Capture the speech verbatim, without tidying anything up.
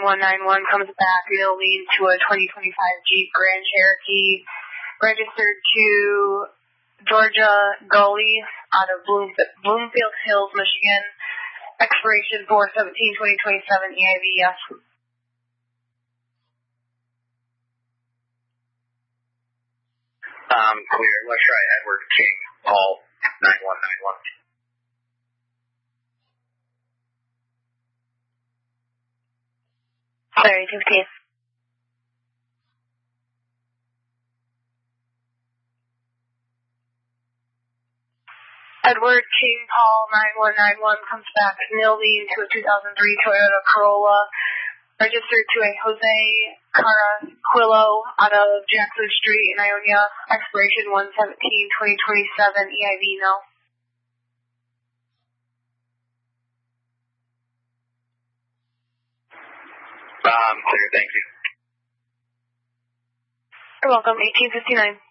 one nine one comes back, it'll lead to a twenty twenty-five Jeep Grand Cherokee registered to Georgia Gully out of Bloom, Bloomfield Hills, Michigan. Expiration four seventeen twenty twenty-seven, E I V, yes. Um, clear. Let's try Edward King, Paul, nine one nine one. Sorry, fifteen. Edward King, Paul, nine one nine one comes back, nil lead to a two thousand three Toyota Corolla, registered to a Jose Caraquillo out of Jackson Street in Ionia. Expiration one seventeen twenty twenty-seven, E I V, no. Um, clear, thank you. You're welcome, eighteen fifty-nine.